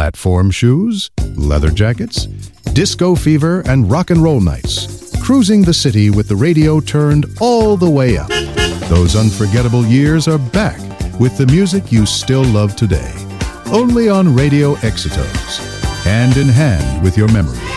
platform shoes, leather jackets, disco fever, and rock and roll nights, cruising the city with the radio turned all the way up. Those unforgettable years are back with the music you still love today. Only on Radio Exitos, hand in hand with your memories.